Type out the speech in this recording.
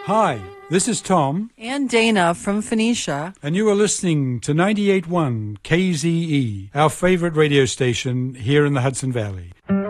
Hi, this is Tom. And Dana from Phoenicia. And you are listening to 98.1 KZE, our favorite radio station here in the Hudson Valley.